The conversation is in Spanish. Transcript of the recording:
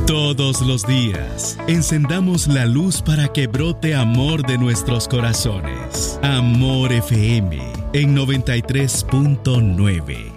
Todos los días, encendamos la luz para que brote amor de nuestros corazones. Amor FM en 93.9.